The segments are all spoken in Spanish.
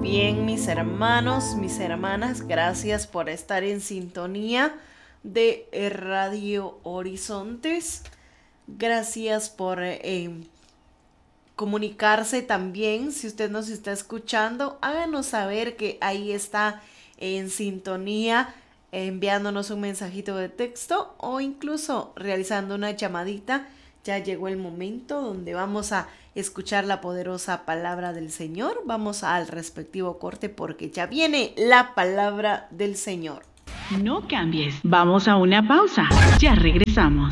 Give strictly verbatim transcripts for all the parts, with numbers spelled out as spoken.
bien, mis hermanos, mis hermanas. Gracias por estar en sintonía de Radio Horizontes. Gracias por eh, comunicarse también. Si usted nos está escuchando, háganos saber que ahí está en sintonía, enviándonos un mensajito de texto o incluso realizando una llamadita. Ya llegó el momento donde vamos a escuchar la poderosa palabra del Señor. Vamos al respectivo corte porque ya viene la palabra del Señor. No cambies, vamos a una pausa. Ya regresamos.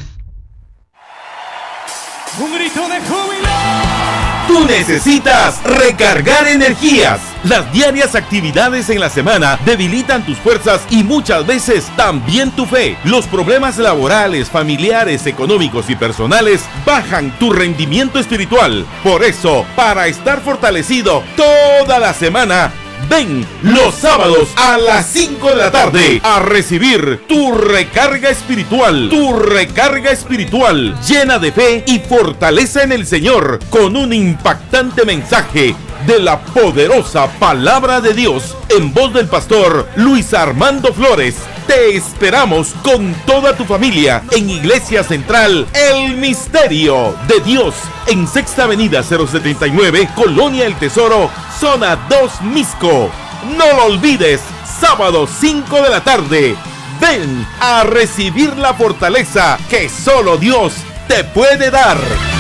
¡Un grito de júbilo! Tú necesitas recargar energías. Las diarias actividades en la semana debilitan tus fuerzas y muchas veces también tu fe. Los problemas laborales, familiares, económicos y personales bajan tu rendimiento espiritual. Por eso, para estar fortalecido toda la semana, ven los sábados a las cinco de la tarde a recibir tu recarga espiritual, tu recarga espiritual llena de fe y fortaleza en el Señor, con un impactante mensaje de la poderosa palabra de Dios en voz del pastor Luis Armando Flores. Te esperamos con toda tu familia en Iglesia Central El Misterio de Dios, en Sexta Avenida cero setenta y nueve, Colonia El Tesoro, Zona dos, Misco. No lo olvides, sábado cinco de la tarde. Ven a recibir la fortaleza que solo Dios te puede dar.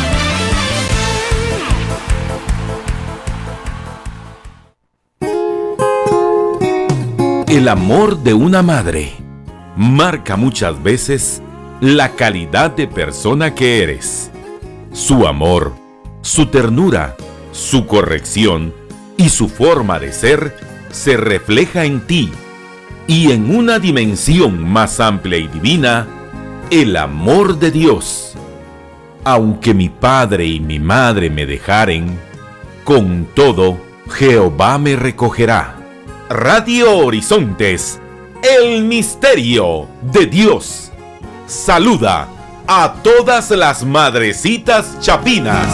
El amor de una madre marca muchas veces la calidad de persona que eres. Su amor, su ternura, su corrección y su forma de ser se refleja en ti. Y en una dimensión más amplia y divina, el amor de Dios. Aunque mi padre y mi madre me dejaren, con todo Jehová me recogerá. Radio Horizontes, el misterio de Dios. Saluda a todas las madrecitas chapinas.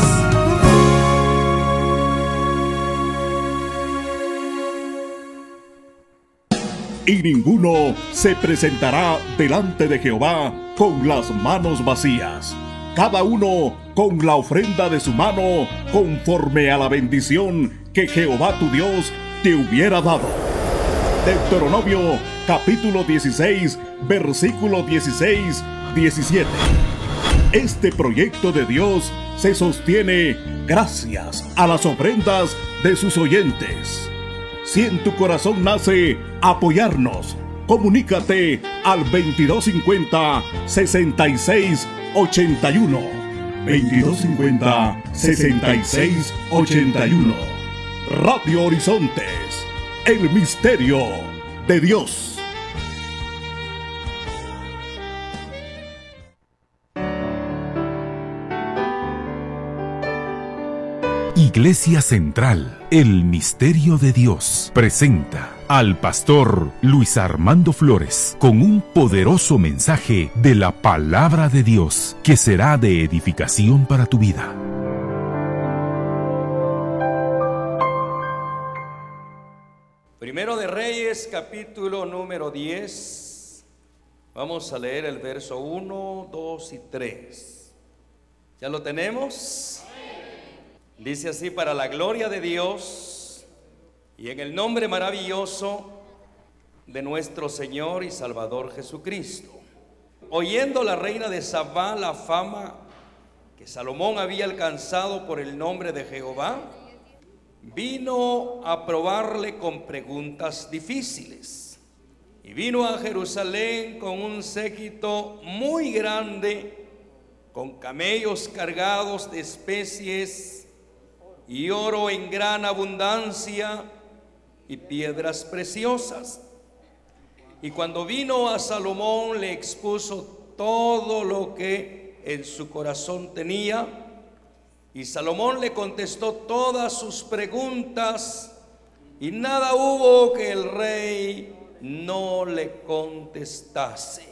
Y ninguno se presentará delante de Jehová con las manos vacías. Cada uno con la ofrenda de su mano, conforme a la bendición que Jehová tu Dios te hubiera dado. Deuteronomio capítulo dieciséis, versículo dieciséis, diecisiete. Este proyecto de Dios se sostiene gracias a las ofrendas de sus oyentes. Si en tu corazón nace apoyarnos, comunícate al veintidós cincuenta, sesenta y seis, ochenta y uno. veintidós cincuenta, sesenta y seis, ochenta y uno. Radio Horizontes, el misterio de Dios. Iglesia Central, el misterio de Dios, presenta al pastor Luis Armando Flores con un poderoso mensaje de la palabra de Dios que será de edificación para tu vida. Primero de Reyes, capítulo número diez. Vamos a leer el verso uno, dos y tres. ¿Ya lo tenemos? Dice así: para la gloria de Dios y en el nombre maravilloso de nuestro Señor y Salvador Jesucristo. Oyendo la reina de Sabá la fama que Salomón había alcanzado por el nombre de Jehová, vino a probarle con preguntas difíciles. Y vino a Jerusalén con un séquito muy grande, con camellos cargados de especies y oro en gran abundancia y piedras preciosas. Y cuando vino a Salomón, le expuso todo lo que en su corazón tenía. Y Salomón le contestó todas sus preguntas, y nada hubo que el rey no le contestase.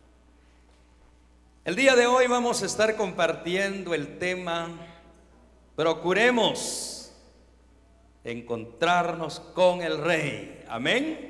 El día de hoy vamos a estar compartiendo el tema: procuremos encontrarnos con el Rey. Amén.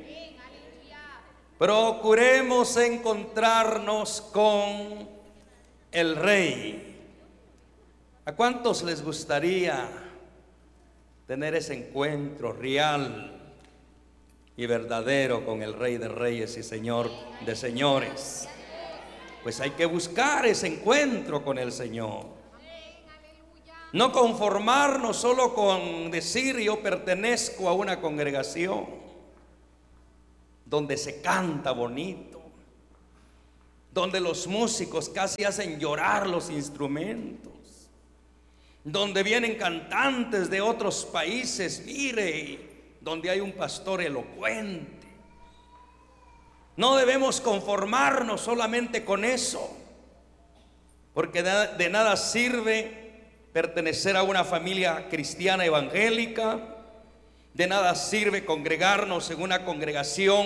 Procuremos encontrarnos con el Rey. ¿A cuántos les gustaría tener ese encuentro real y verdadero con el Rey de Reyes y Señor de Señores? Pues hay que buscar ese encuentro con el Señor. No conformarnos solo con decir yo pertenezco a una congregación donde se canta bonito, donde los músicos casi hacen llorar los instrumentos, donde vienen cantantes de otros países, mire, donde hay un pastor elocuente. No debemos conformarnos solamente con eso, porque de nada sirve pertenecer a una familia cristiana evangélica, de nada sirve congregarnos en una congregación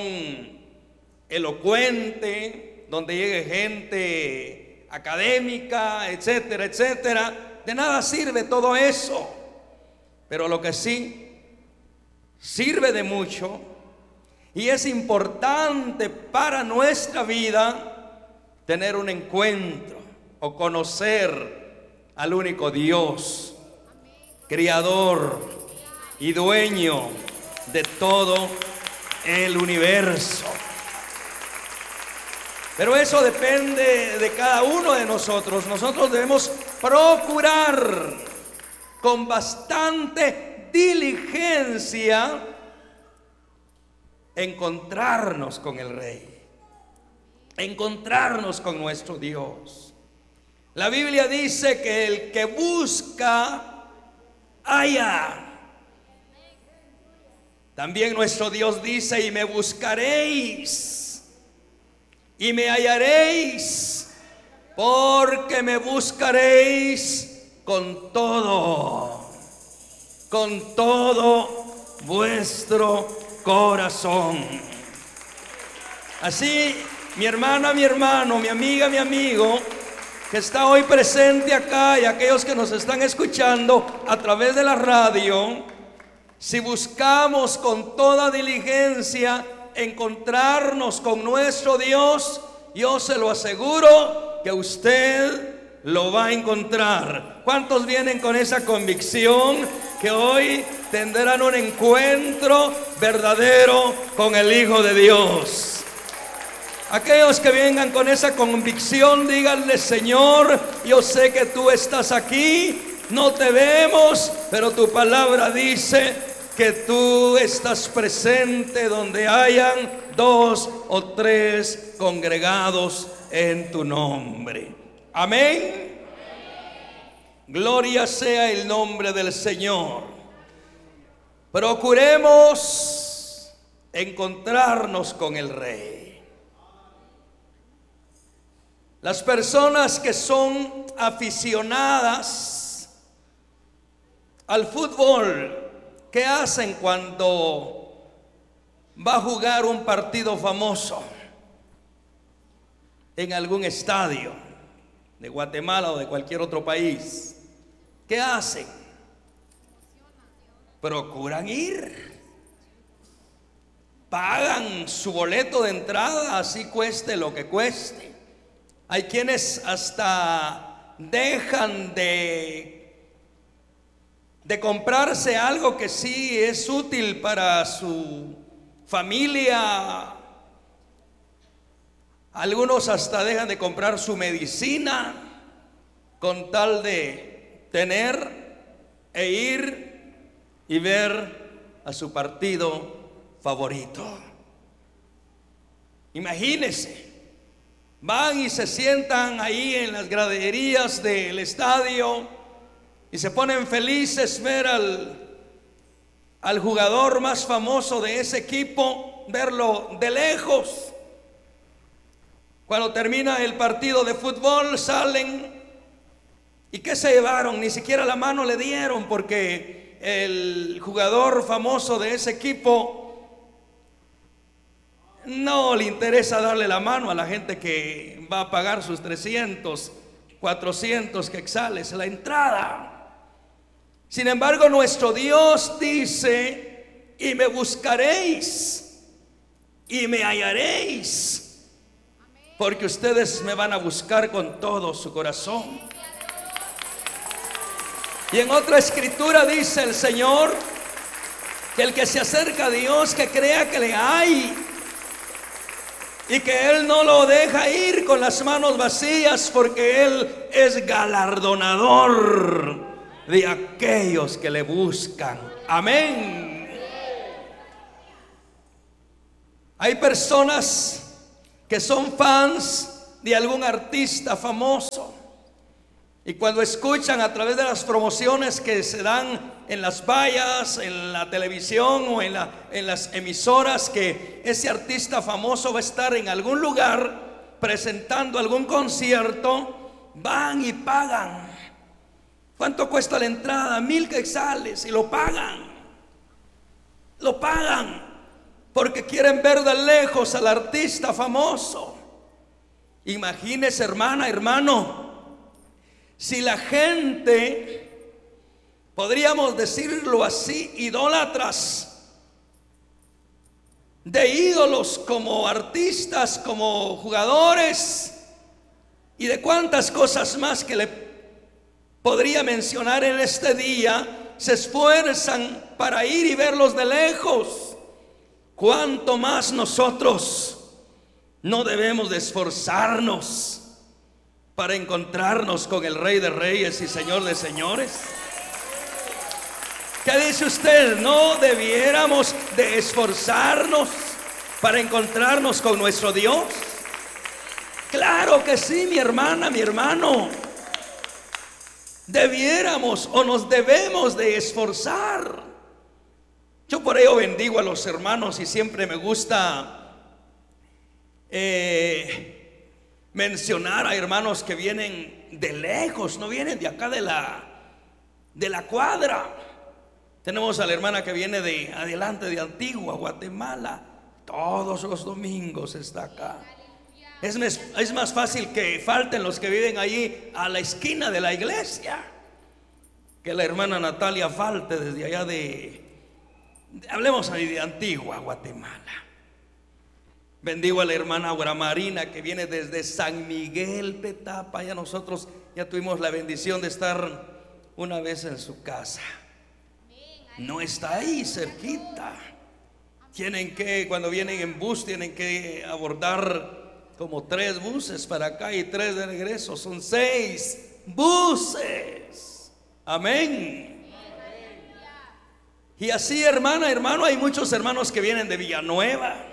elocuente, donde llegue gente académica, etcétera, etcétera. De nada sirve todo eso, pero lo que sí sirve de mucho y es importante para nuestra vida tener un encuentro o conocer al único Dios, creador y dueño de todo el universo. Pero eso depende de cada uno de nosotros. Nosotros debemos procurar con bastante diligencia encontrarnos con el Rey, encontrarnos con nuestro Dios. La Biblia dice que el que busca, halla. También nuestro Dios dice, y me buscaréis, y me hallaréis, porque me buscaréis con todo, con todo vuestro corazón. Así, mi hermana, mi hermano, mi amiga, mi amigo, que está hoy presente acá, y aquellos que nos están escuchando a través de la radio, si buscamos con toda diligencia encontrarnos con nuestro Dios, yo se lo aseguro que usted lo va a encontrar. ¿Cuántos vienen con esa convicción que hoy tendrán un encuentro verdadero con el Hijo de Dios? Aquellos que vengan con esa convicción, díganle: Señor, yo sé que tú estás aquí, no te vemos, pero tu palabra dice que tú estás presente donde hayan dos o tres congregados en tu nombre. Amén. Gloria sea el nombre del Señor. Procuremos encontrarnos con el Rey. Las personas que son aficionadas al fútbol, ¿qué hacen cuando va a jugar un partido famoso en algún estadio de Guatemala o de cualquier otro país? ¿Qué hacen? Procuran ir, pagan su boleto de entrada, así cueste lo que cueste. Hay quienes hasta dejan de de comprarse algo que sí es útil para su familia. Algunos hasta dejan de comprar su medicina con tal de tener e ir y ver a su partido favorito. Imagínense, van y se sientan ahí en las graderías del estadio y se ponen felices ver al, al jugador más famoso de ese equipo, verlo de lejos. Cuando termina el partido de fútbol, salen y ¿qué se llevaron? Ni siquiera la mano le dieron, porque el jugador famoso de ese equipo no le interesa darle la mano a la gente que va a pagar sus trescientos, cuatrocientos quetzales la entrada. Sin embargo, nuestro Dios dice: y me buscaréis y me hallaréis, porque ustedes me van a buscar con todo su corazón. Y en otra escritura dice el Señor que el que se acerca a Dios, que crea que le hay, y que Él no lo deja ir con las manos vacías, porque Él es galardonador de aquellos que le buscan. Amén. Hay personas que son fans de algún artista famoso, y cuando escuchan a través de las promociones que se dan en las vallas, en la televisión o en, la, en las emisoras, que ese artista famoso va a estar en algún lugar presentando algún concierto, van y pagan. ¿Cuánto cuesta la entrada? Mil quetzales, y lo pagan. Lo pagan porque quieren ver de lejos al artista famoso. Imagínese, hermana, hermano, si la gente, podríamos decirlo así, idólatras de ídolos como artistas, como jugadores y de cuantas cosas más que le podría mencionar en este día, se esfuerzan para ir y verlos de lejos, ¿cuánto más nosotros no debemos de esforzarnos para encontrarnos con el Rey de Reyes y Señor de Señores? ¿Qué dice usted? ¿No debiéramos de esforzarnos para encontrarnos con nuestro Dios? Claro que sí, mi hermana, mi hermano. Debiéramos o nos debemos de esforzar. Yo por ello bendigo a los hermanos, y siempre me gusta eh, mencionar a hermanos que vienen de lejos, no vienen de acá de la, de la cuadra. Tenemos a la hermana que viene de adelante, de Antigua, Guatemala. Todos los domingos está acá. Es, es más fácil que falten los que viven allí a la esquina de la iglesia, que la hermana Natalia falte desde allá de, de hablemos ahí de Antigua, Guatemala. Bendigo a la hermana Aura Marina, que viene desde San Miguel, Petapa. Ya nosotros ya tuvimos la bendición de estar una vez en su casa. No está ahí cerquita. Tienen que, cuando vienen en bus, tienen que abordar como tres buses para acá y tres de regreso. Son seis buses. Amén. Y así, hermana, hermano, hay muchos hermanos que vienen de Villanueva.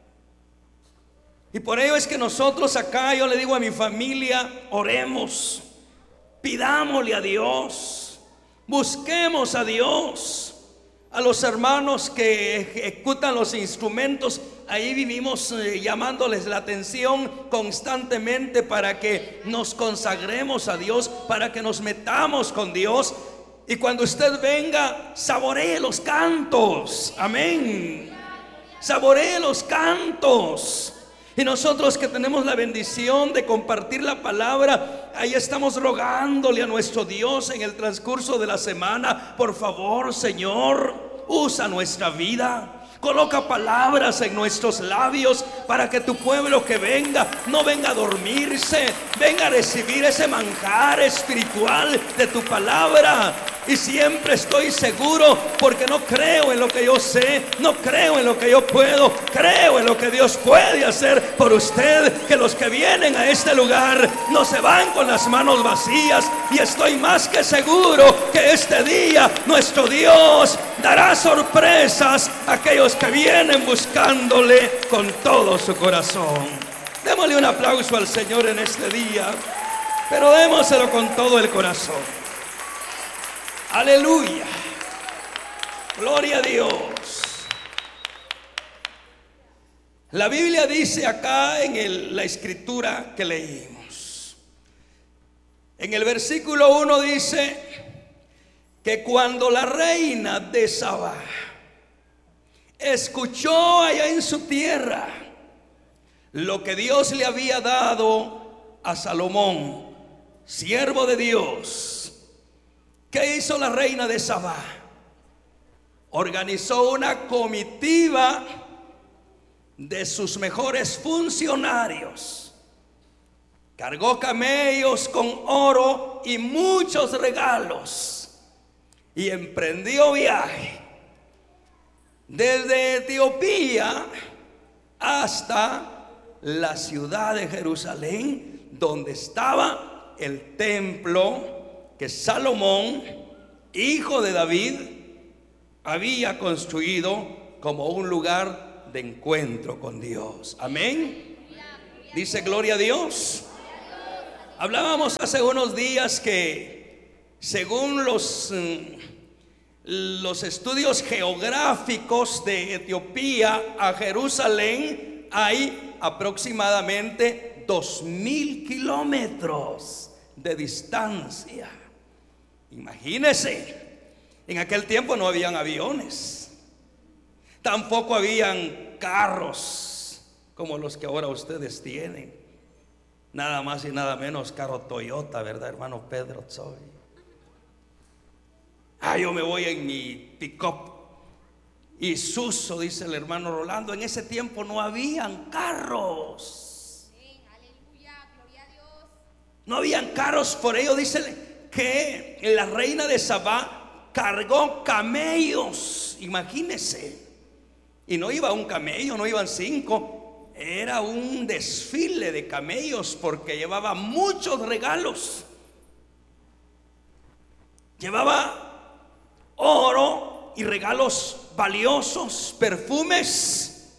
Y por ello es que nosotros acá, yo le digo a mi familia, oremos, pidámosle a Dios, busquemos a Dios. A los hermanos que ejecutan los instrumentos, ahí vivimos eh, llamándoles la atención constantemente para que nos consagremos a Dios, para que nos metamos con Dios. Y cuando usted venga, saboree los cantos. Amén. Saboree los cantos. Y nosotros que tenemos la bendición de compartir la palabra, ahí estamos rogándole a nuestro Dios en el transcurso de la semana: por favor, Señor, usa nuestra vida. Coloca palabras en nuestros labios para que tu pueblo que venga no venga a dormirse, venga a recibir ese manjar espiritual de tu palabra. Y siempre estoy seguro, porque no creo en lo que yo sé, no creo en lo que yo puedo, creo en lo que Dios puede hacer por usted, que los que vienen a este lugar no se van con las manos vacías. Y estoy más que seguro que este día nuestro Dios dará sorpresas a aquellos que vienen buscándole con todo su corazón. Démosle un aplauso al Señor en este día, pero démoselo con todo el corazón. Aleluya, gloria a Dios. La Biblia dice acá en el, la escritura que leímos, en el versículo uno dice que cuando la reina de Sabá escuchó allá en su tierra lo que Dios le había dado a Salomón, siervo de Dios, ¿Qué hizo la reina de Sabá? Organizó una comitiva de sus mejores funcionarios. Cargó camellos con oro y muchos regalos y emprendió viaje desde Etiopía hasta la ciudad de Jerusalén, donde estaba el templo que Salomón, hijo de David, había construido como un lugar de encuentro con Dios. Amén. Dice gloria a Dios. Hablábamos hace unos días que según los, los estudios geográficos de Etiopía a Jerusalén hay aproximadamente dos mil kilómetros de distancia. Imagínense. En aquel tiempo no habían aviones, tampoco habían carros como los que ahora ustedes tienen. Nada más y nada menos carro Toyota, ¿verdad, hermano Pedro Tzoy? Ah, yo me voy en mi pick-up Isuzu, dice el hermano Rolando. En ese tiempo no habían carros. No habían carros, por ello dice que la reina de Sabá cargó camellos, imagínense. Y no iba un camello, no iban cinco, era un desfile de camellos porque llevaba muchos regalos. Llevaba oro y regalos valiosos, perfumes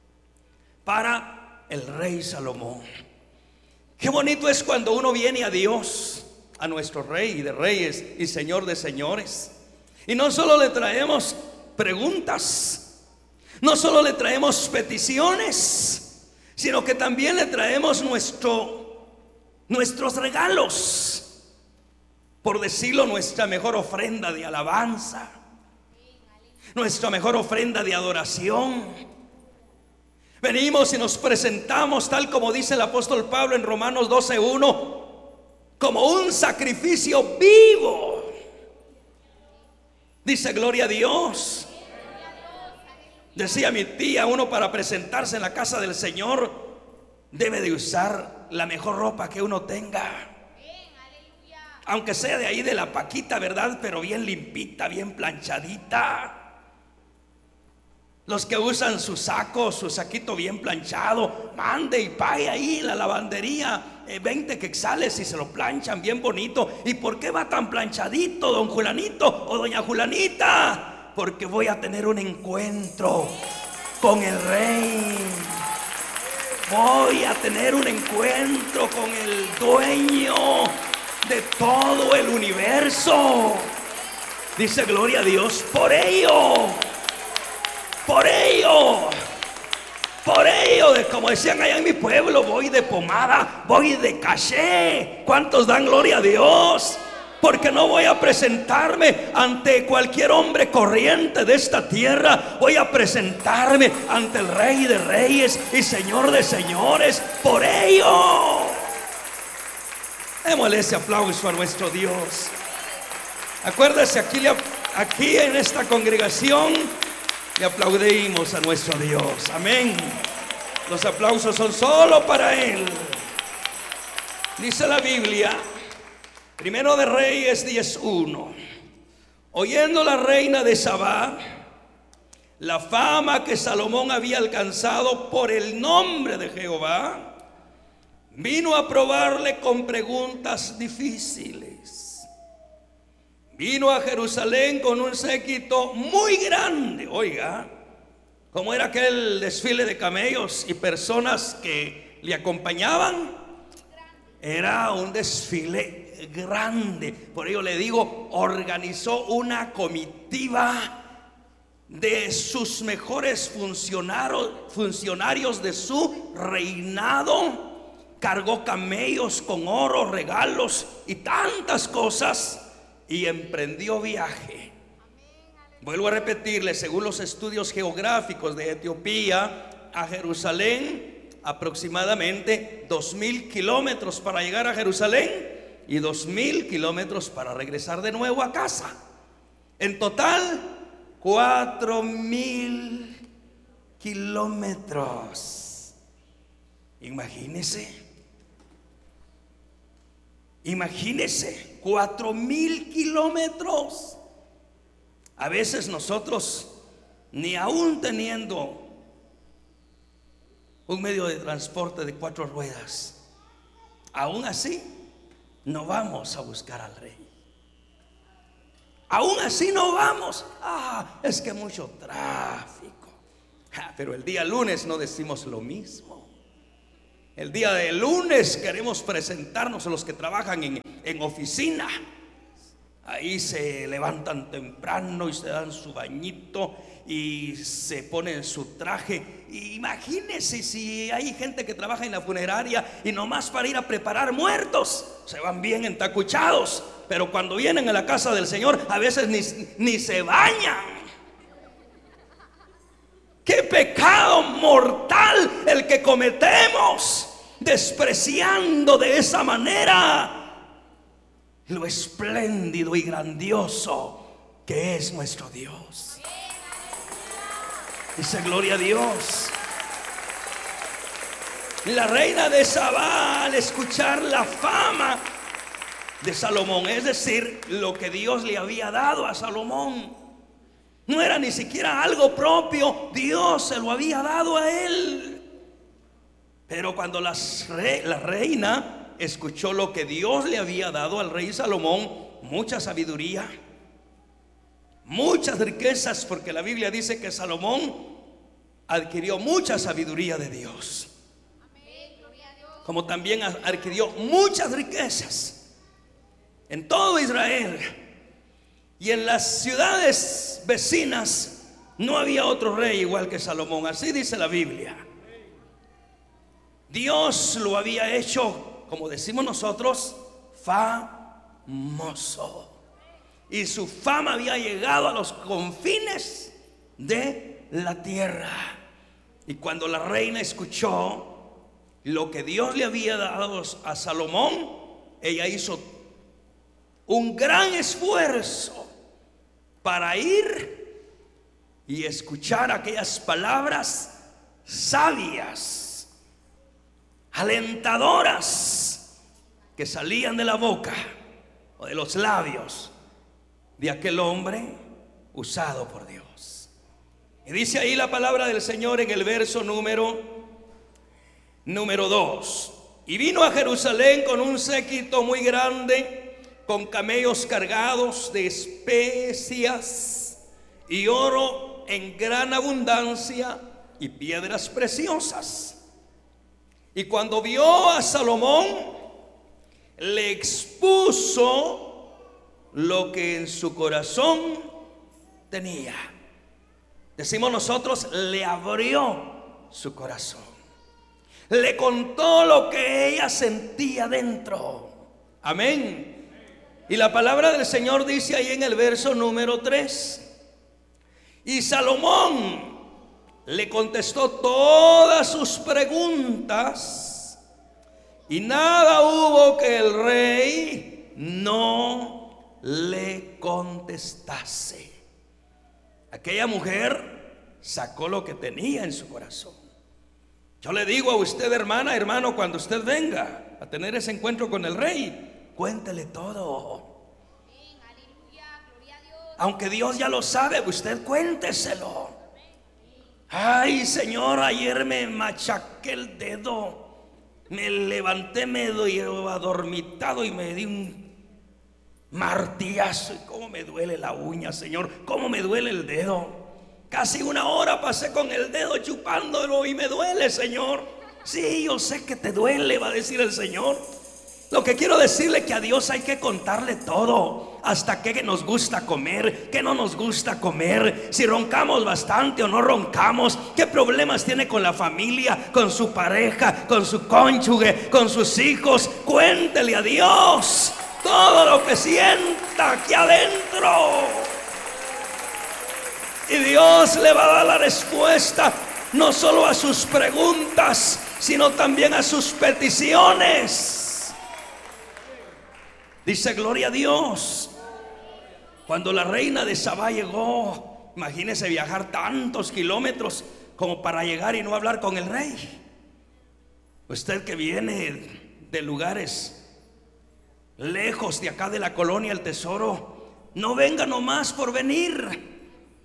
para el rey Salomón. Qué bonito es cuando uno viene a Dios, a nuestro Rey de Reyes y Señor de Señores, y no solo le traemos preguntas, no solo le traemos peticiones, sino que también le traemos nuestro, nuestros regalos, por decirlo, nuestra mejor ofrenda de alabanza, nuestra mejor ofrenda de adoración. Venimos y nos presentamos tal como dice el apóstol Pablo en Romanos doce uno, como un sacrificio vivo. Dice gloria a Dios. Decía mi tía, uno para presentarse en la casa del Señor debe de usar la mejor ropa que uno tenga, aunque sea de ahí de la Paquita, ¿verdad? Pero bien limpita, bien planchadita. Los que usan su saco, su saquito bien planchado, mande y pague ahí en la lavandería eh, veinte quetzales y se lo planchan bien bonito. ¿Y por qué va tan planchadito, don Julanito o doña Julanita? Porque voy a tener un encuentro con el Rey. Voy a tener un encuentro con el dueño de todo el universo. Dice gloria a Dios. Por ello, por ello, por ello, de, como decían allá en mi pueblo, voy de pomada, voy de caché. ¿Cuántos dan gloria a Dios? Porque no voy a presentarme ante cualquier hombre corriente de esta tierra. Voy a presentarme ante el Rey de Reyes y Señor de Señores. Por ello, démosle ese aplauso a nuestro Dios. Acuérdese, aquí, aquí en esta congregación le aplaudimos a nuestro Dios. Amén. Los aplausos son solo para Él. Dice la Biblia, Primero de Reyes diez uno, oyendo la reina de Sabá la fama que Salomón había alcanzado por el nombre de Jehová, vino a probarle con preguntas difíciles. Vino a Jerusalén con un séquito muy grande. Oiga, como era aquel desfile de camellos y personas que le acompañaban, era un desfile grande. Por ello le digo, organizó una comitiva de sus mejores funcionarios, funcionarios de su reinado. Cargó camellos con oro, regalos y tantas cosas, y emprendió viaje. Vuelvo a repetirle, según los estudios geográficos de Etiopía a Jerusalén, aproximadamente dos mil kilómetros para llegar a Jerusalén, y dos mil kilómetros para regresar de nuevo a casa. En total, cuatro mil kilómetros. Imagínese, imagínese, cuatro mil kilómetros. A veces nosotros, ni aún teniendo un medio de transporte de cuatro ruedas, aún así no vamos a buscar al Rey. Aún así no vamos. Ah, es que mucho tráfico. Ah, pero el día lunes no decimos lo mismo. El día de lunes queremos presentarnos a los que trabajan en, en oficina. Ahí se levantan temprano y se dan su bañito y se ponen su traje. Imagínense si hay gente que trabaja en la funeraria y nomás para ir a preparar muertos se van bien entacuchados, pero cuando vienen a la casa del Señor a veces ni, ni se bañan. ¡Qué pecado mortal el que cometemos, despreciando de esa manera lo espléndido y grandioso que es nuestro Dios! Dice gloria a Dios. La reina de Sabá, al escuchar la fama de Salomón, es decir, lo que Dios le había dado a Salomón, no era ni siquiera algo propio, Dios se lo había dado a él. Pero cuando las re, la reina escuchó lo que Dios le había dado al rey Salomón, mucha sabiduría, muchas riquezas, porque la Biblia dice que Salomón adquirió mucha sabiduría de Dios, como también adquirió muchas riquezas en todo Israel. Y en las ciudades vecinas no había otro rey igual que Salomón. Así dice la Biblia. Dios lo había hecho, como decimos nosotros, famoso. Y su fama había llegado a los confines de la tierra. Y cuando la reina escuchó lo que Dios le había dado a Salomón, ella hizo un gran esfuerzo para ir y escuchar aquellas palabras sabias, alentadoras, que salían de la boca o de los labios de aquel hombre usado por Dios. Y dice ahí la palabra del Señor en el verso número número dos: y vino a Jerusalén con un séquito muy grande, con camellos cargados de especias y oro en gran abundancia y piedras preciosas. Y cuando vio a Salomón, le expuso lo que en su corazón tenía. Decimos nosotros, le abrió su corazón, le contó lo que ella sentía dentro. Amén. Y la palabra del Señor dice ahí en el verso número tres: y Salomón le contestó todas sus preguntas, y nada hubo que el rey no le contestase. Aquella mujer sacó lo que tenía en su corazón. Yo le digo a usted, hermana, hermano, cuando usted venga a tener ese encuentro con el rey, cuéntele todo. Aunque Dios ya lo sabe, usted cuénteselo. Ay, Señor, ayer me machaqué el dedo, me levanté medio adormitado y me di un martillazo. Y cómo me duele la uña, Señor, cómo me duele el dedo. Casi una hora pasé con el dedo chupándolo y me duele, Señor. Sí, yo sé que te duele, va a decir el Señor. Lo que quiero decirle es que a Dios hay que contarle todo. Hasta qué nos gusta comer, qué no nos gusta comer, si roncamos bastante o no roncamos, qué problemas tiene con la familia, con su pareja, con su cónyuge, con sus hijos. Cuéntele a Dios todo lo que sienta aquí adentro, y Dios le va a dar la respuesta, no solo a sus preguntas, sino también a sus peticiones. Dice gloria a Dios. Cuando la reina de Sabá llegó, imagínese viajar tantos kilómetros como para llegar y no hablar con el rey. Usted que viene de lugares lejos de acá de la colonia El Tesoro, no venga nomás por venir.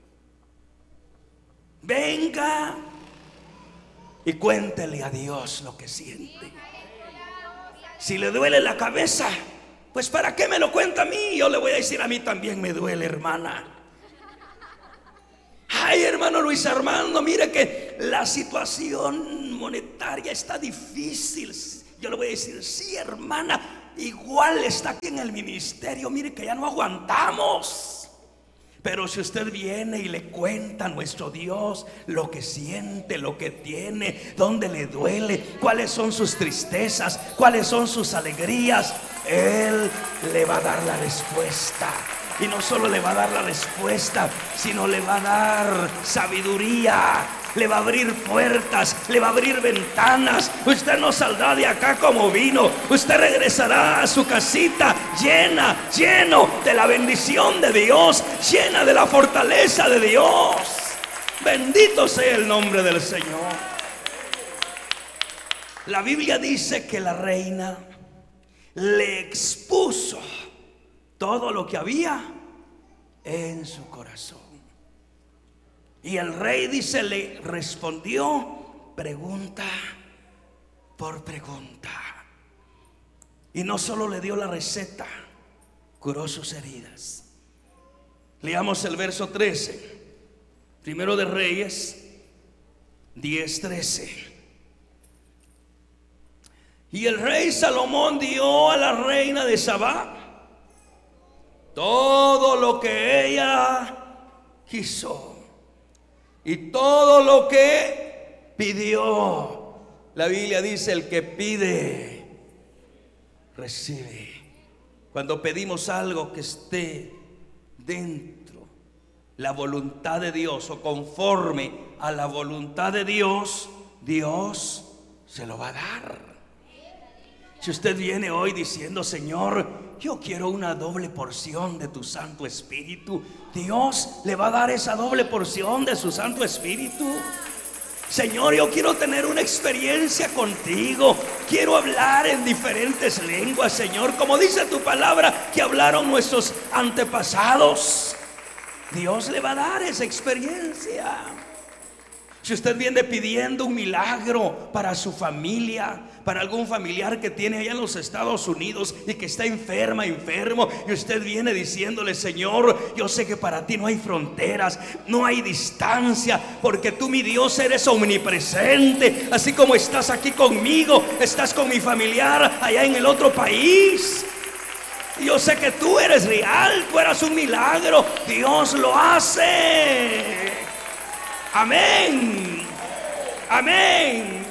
Venga y cuéntele a Dios lo que siente. Si le duele la cabeza, pues ¿para qué me lo cuenta a mí? Yo le voy a decir, a mí también me duele, hermana. Ay, hermano Luis Armando, mire que la situación monetaria está difícil. Yo le voy a decir, sí, hermana, igual está aquí en el ministerio, mire que ya no aguantamos. Pero si usted viene y le cuenta a nuestro Dios lo que siente, lo que tiene, dónde le duele, cuáles son sus tristezas, cuáles son sus alegrías, Él le va a dar la respuesta. Y no solo le va a dar la respuesta, sino le va a dar sabiduría, le va a abrir puertas, le va a abrir ventanas. Usted no saldrá de acá como vino. Usted regresará a su casita llena, lleno de la bendición de Dios, llena de la fortaleza de Dios. Bendito sea el nombre del Señor. La Biblia dice que la reina le expuso todo lo que había en su corazón. Y el rey, dice, le respondió pregunta por pregunta. Y no solo le dio la receta, curó sus heridas. Leamos el verso trece, Primero de Reyes diez, trece. Y el rey Salomón dio a la reina de Sabá todo lo que ella quiso y todo lo que pidió. La Biblia dice, el que pide, recibe. Cuando pedimos algo que esté dentro la voluntad de Dios o conforme a la voluntad de Dios, Dios se lo va a dar. Si usted viene hoy diciendo, Señor, yo quiero una doble porción de tu Santo Espíritu, Dios le va a dar esa doble porción de su Santo Espíritu. Señor, yo quiero tener una experiencia contigo, quiero hablar en diferentes lenguas, Señor, como dice tu palabra que hablaron nuestros antepasados. Dios le va a dar esa experiencia. Si usted viene pidiendo un milagro para su familia, para algún familiar que tiene allá en los Estados Unidos y que está enferma, enfermo, y usted viene diciéndole, Señor, yo sé que para ti no hay fronteras, no hay distancia, porque tú, mi Dios, eres omnipresente. Así como estás aquí conmigo, estás con mi familiar allá en el otro país. Yo sé que tú eres real, tú eres un milagro. Dios lo hace. Amén. Amén.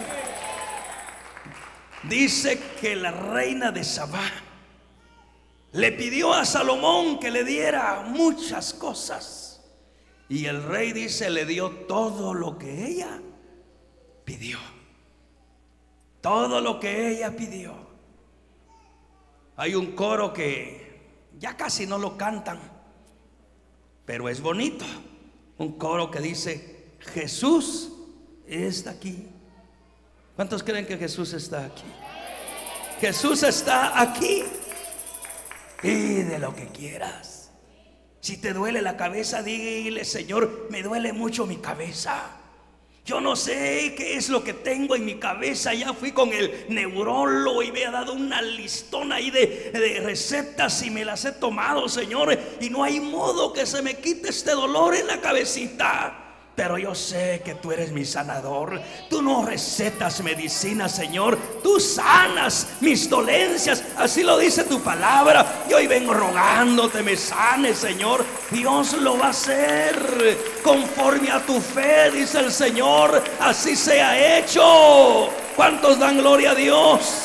Dice que la reina de Sabá le pidió a Salomón que le diera muchas cosas. Y el rey, dice, le dio todo lo que ella pidió. Todo lo que ella pidió. Hay un coro que ya casi no lo cantan, pero es bonito. Un coro que dice, Jesús está aquí. ¿Cuántos creen que Jesús está aquí? Jesús está aquí. Pide lo que quieras. Si te duele la cabeza, dile, Señor, me duele mucho mi cabeza. Yo no sé qué es lo que tengo en mi cabeza. Ya fui con el neurólogo y me ha dado una listona ahí de, de recetas y me las he tomado, Señor, y no hay modo que se me quite este dolor en la cabecita. Pero yo sé que tú eres mi sanador. Tú no recetas medicina, Señor, tú sanas mis dolencias. Así lo dice tu palabra. Y hoy vengo rogándote, me sanes, Señor. Dios lo va a hacer conforme a tu fe, dice el Señor. Así sea hecho. ¿Cuántos dan gloria a Dios?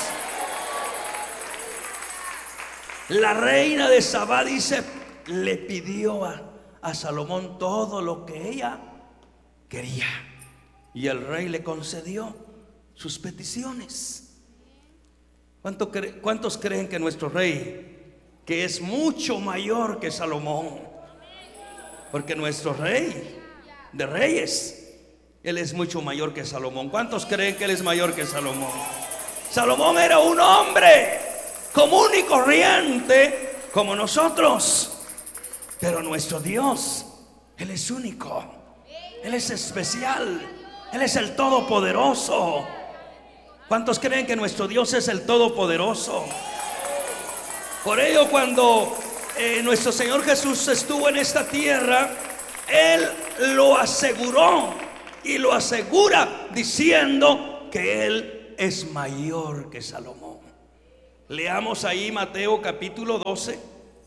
La reina de Sabá, dice, le pidió a, a Salomón todo lo que ella quería, y el rey le concedió sus peticiones. ¿Cuánto cre- ¿Cuántos creen que nuestro rey que es mucho mayor que Salomón. Porque nuestro rey de reyes, él es mucho mayor que Salomón. ¿Cuántos creen que él es mayor que Salomón? Salomón era un hombre común y corriente como nosotros, pero nuestro Dios, él es único, él es especial, él es el todopoderoso. ¿Cuántos creen que nuestro Dios es el todopoderoso? Por ello, cuando eh, nuestro Señor Jesús estuvo en esta tierra, él lo aseguró y lo asegura diciendo que él es mayor que Salomón. Leamos ahí Mateo capítulo doce.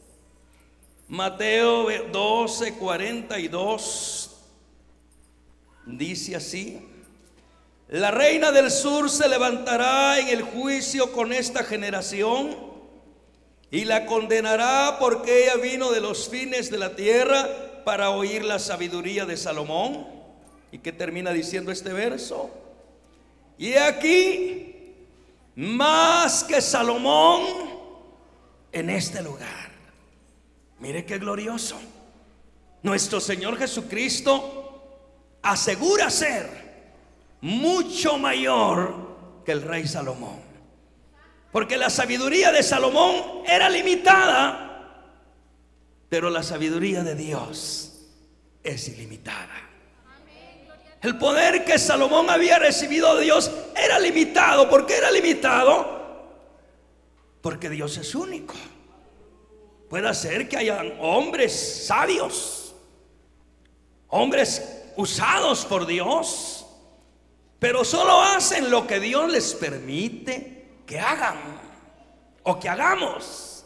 Mateo doce, cuarenta y dos. Dice así: la reina del sur se levantará en el juicio con esta generación y la condenará, porque ella vino de los fines de la tierra para oír la sabiduría de Salomón. ¿Y qué termina diciendo este verso? Y aquí, más que Salomón en este lugar. Mire qué glorioso. Nuestro Señor Jesucristo asegura ser mucho mayor que el rey Salomón, porque la sabiduría de Salomón era limitada, pero la sabiduría de Dios es ilimitada. El poder que Salomón había recibido de Dios era limitado. ¿Por qué era limitado? Porque Dios es único. Puede ser que hayan hombres sabios, hombres usados por Dios, pero solo hacen lo que Dios les permite que hagan o que hagamos.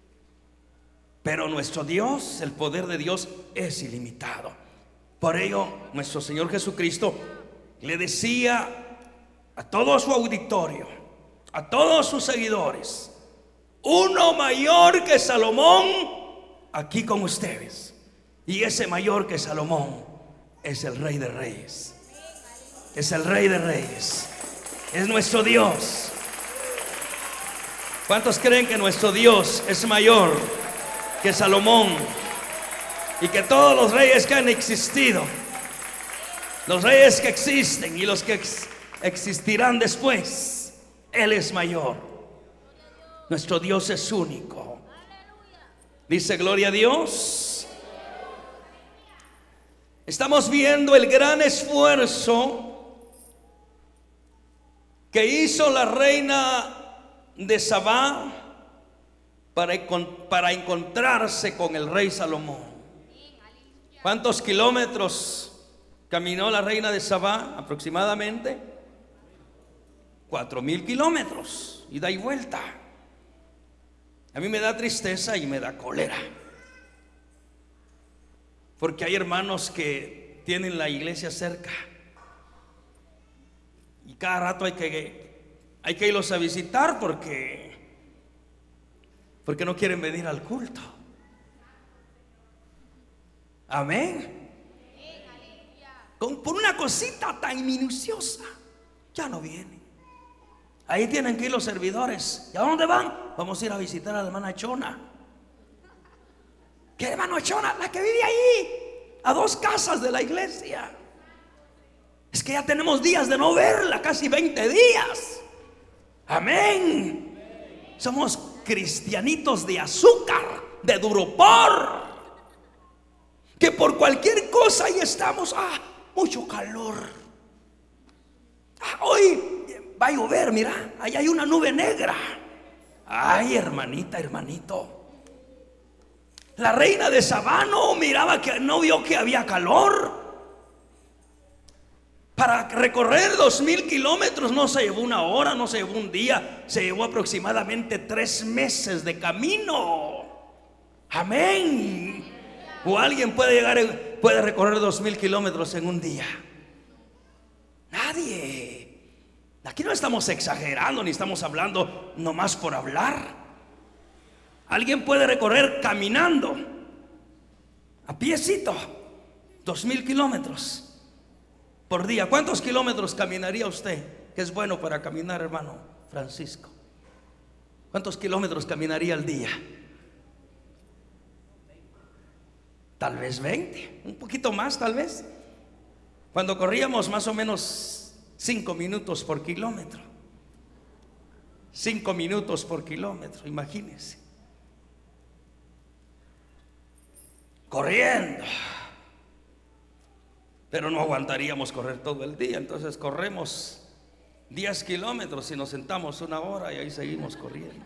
Pero nuestro Dios, el poder de Dios es ilimitado. Por ello, nuestro Señor Jesucristo le decía a todo su auditorio, a todos sus seguidores: uno mayor que Salomón aquí con ustedes. Y ese mayor que Salomón es el Rey de Reyes. Es el Rey de Reyes. Es nuestro Dios. ¿Cuántos creen que nuestro Dios es mayor que Salomón? Y que todos los reyes que han existido, los reyes que existen y los que ex existirán después, Él es mayor. Nuestro Dios es único. Dice gloria a Dios. Estamos viendo el gran esfuerzo que hizo la reina de Sabá para, para encontrarse con el rey Salomón. ¿Cuántos kilómetros caminó la reina de Sabá? Aproximadamente cuatro mil kilómetros, ida y vuelta. A mí me da tristeza y me da cólera, porque hay hermanos que tienen la iglesia cerca y cada rato hay que, hay que irlos a visitar porque, porque no quieren venir al culto. Amén. Con, por una cosita tan minuciosa ya no vienen. Ahí tienen que ir los servidores. ¿Y a dónde van? Vamos a ir a visitar a la hermana Chona. ¿Qué hermana Chona? La que vive ahí, a dos casas de la iglesia. Es que ya tenemos días de no verla, casi veinte días. Amén. Somos cristianitos de azúcar, de duropor, que por cualquier cosa ahí estamos. Ah, mucho calor. Ah, hoy va a llover, mira, ahí hay una nube negra. Ay, hermanita, hermanito. La reina de Sabá no miraba, que no vio que había calor. Para recorrer dos mil kilómetros no se llevó una hora, no se llevó un día, se llevó aproximadamente tres meses de camino. Amén. O alguien puede llegar, puede recorrer dos mil kilómetros en un día. Nadie. Aquí no estamos exagerando ni estamos hablando nomás por hablar. Alguien puede recorrer caminando, a piecito, dos mil kilómetros por día. ¿Cuántos kilómetros caminaría usted? Que es bueno para caminar, hermano Francisco. ¿Cuántos kilómetros caminaría al día? tal vez veinte, un poquito más tal vez. Cuando corríamos más o menos cinco minutos por kilómetro. Cinco minutos por kilómetro, imagínense. Corriendo. Pero no aguantaríamos correr todo el día, entonces corremos diez kilómetros y nos sentamos una hora y ahí seguimos corriendo.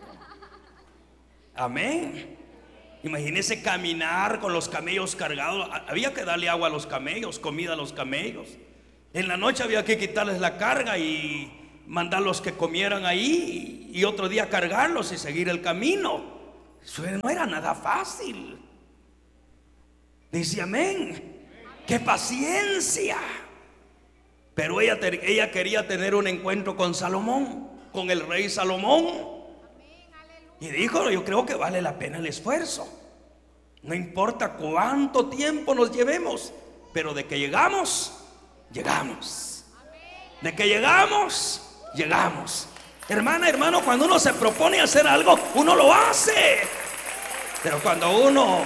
Amén. Imagínense caminar con los camellos cargados. Había que darle agua a los camellos, comida a los camellos. En la noche había que quitarles la carga y mandarlos que comieran ahí, y otro día cargarlos y seguir el camino. Eso no era nada fácil. Dice amén. ¡Qué paciencia! Pero ella, ella quería tener un encuentro con Salomón, con el rey Salomón. Y dijo: yo creo que vale la pena el esfuerzo. No importa cuánto tiempo nos llevemos, pero de que llegamos, llegamos. De que llegamos, llegamos. Hermana, hermano, cuando uno se propone hacer algo, uno lo hace. Pero cuando uno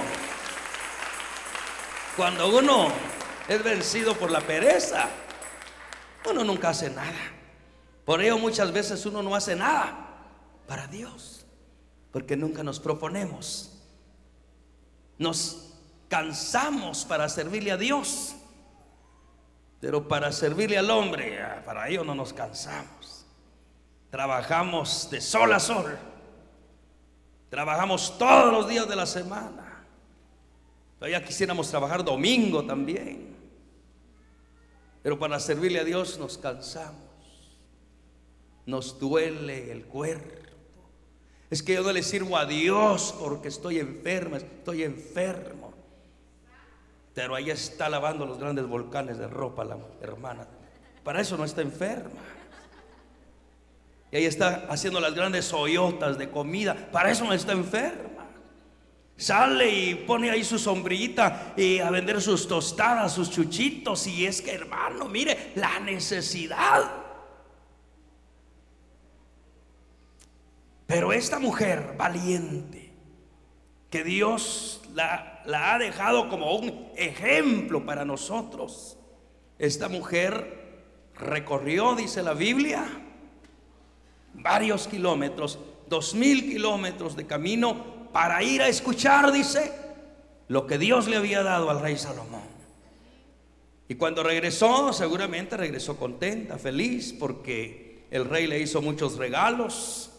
Cuando uno es vencido por la pereza, uno nunca hace nada. Por ello muchas veces uno no hace nada para Dios, porque nunca nos proponemos. Nos cansamos para servirle a Dios, pero para servirle al hombre, para ello no nos cansamos. Trabajamos de sol a sol. Trabajamos todos los días de la semana. Todavía quisiéramos trabajar domingo también, pero para servirle a Dios nos cansamos, nos duele el cuerpo. Es que yo no le sirvo a Dios porque estoy enferma, estoy enfermo. Pero ahí está lavando los grandes volcanes de ropa la hermana. Para eso no está enferma. Y ahí está haciendo las grandes hoyotas de comida. Para eso no está enferma. Sale y pone ahí su sombrillita y a vender sus tostadas, sus chuchitos. Y es que, hermano, mire la necesidad. Pero esta mujer valiente, que Dios la, la ha dejado como un ejemplo para nosotros, esta mujer recorrió, dice la Biblia, varios kilómetros, dos mil kilómetros de camino, para ir a escuchar, dice, lo que Dios le había dado al rey Salomón. Y cuando regresó, seguramente regresó contenta, feliz, porque el rey le hizo muchos regalos.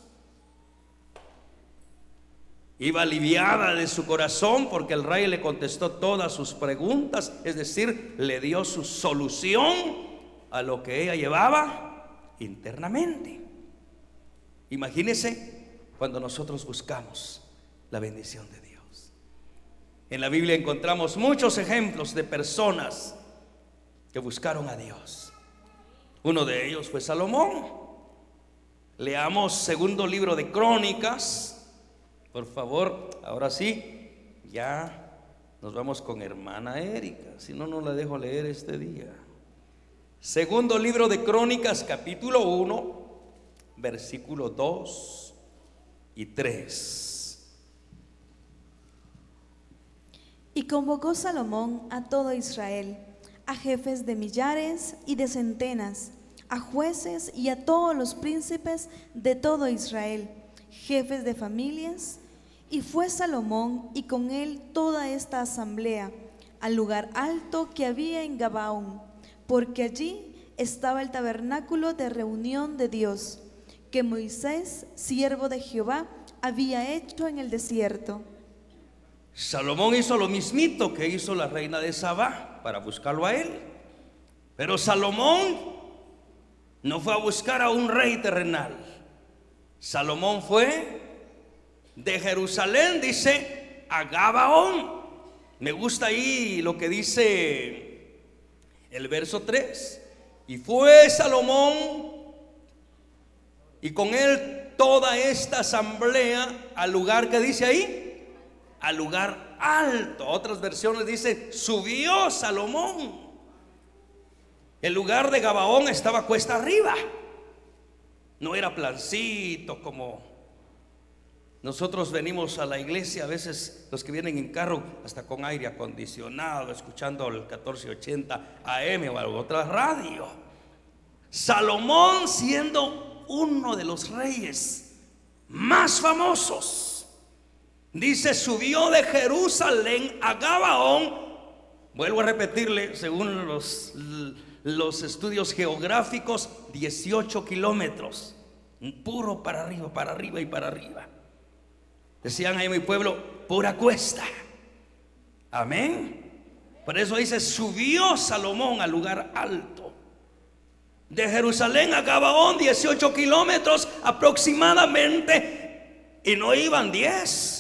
Iba aliviada de su corazón porque el rey le contestó todas sus preguntas, es decir, le dio su solución a lo que ella llevaba internamente. Imagínense cuando nosotros buscamos la bendición de Dios. En la Biblia encontramos muchos ejemplos de personas que buscaron a Dios. Uno de ellos fue Salomón. Leamos segundo libro de Crónicas, por favor. Ahora sí, ya nos vamos con hermana Erika, si no, no la dejo leer este día. Segundo libro de Crónicas, capítulo uno, versículo dos y tres. Y convocó Salomón a todo Israel, a jefes de millares y de centenas, a jueces y a todos los príncipes de todo Israel, jefes de familias. Y fue Salomón y con él toda esta asamblea al lugar alto que había en Gabaón, porque allí estaba el tabernáculo de reunión de Dios, que Moisés, siervo de Jehová, había hecho en el desierto. Salomón hizo lo mismito que hizo la reina de Sabá para buscarlo a él. Pero Salomón no fue a buscar a un rey terrenal. Salomón fue de Jerusalén, dice, a Gabaón. Me gusta ahí lo que dice el verso tres. Y fue Salomón y con él toda esta asamblea al lugar que dice ahí, al lugar alto. Otras versiones dicen, subió Salomón. El lugar de Gabaón estaba cuesta arriba. No era plancito como Nosotros venimos a la iglesia, a veces los que vienen en carro, hasta con aire acondicionado, escuchando el catorce ochenta A M o otra radio. Salomón, siendo uno de los reyes más famosos, dice, subió de Jerusalén a Gabaón. Vuelvo a repetirle, según los, los estudios geográficos, dieciocho kilómetros, puro para arriba, para arriba y para arriba. Decían ahí en mi pueblo, pura cuesta. Amén. Por eso dice, subió Salomón al lugar alto. De Jerusalén a Gabaón, dieciocho kilómetros aproximadamente. Y no iban diez.